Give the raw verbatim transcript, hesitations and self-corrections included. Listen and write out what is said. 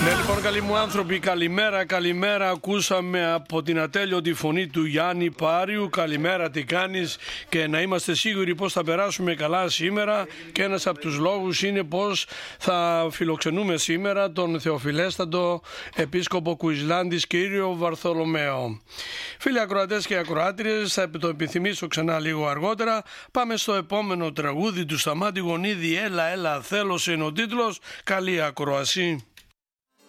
Ναι, λοιπόν, καλοί μου άνθρωποι, καλημέρα, καλημέρα. Ακούσαμε από την ατέλειωτη φωνή του Γιάννη Πάριου. Καλημέρα, τι κάνεις? Και να είμαστε σίγουροι πως θα περάσουμε καλά σήμερα. Και ένας από τους λόγους είναι πως θα φιλοξενούμε σήμερα τον Θεοφιλέστατο Επίσκοπο Κουισλάντης, κύριο Βαρθολομαίο. Φίλοι ακροατές και ακροάτριες, θα το επιθυμήσω ξανά λίγο αργότερα. Πάμε στο επόμενο τραγούδι του Σταμάτη Γονίδη. Έλα, έλα, θέλω, είναι ο τίτλος. Καλή ακροασή.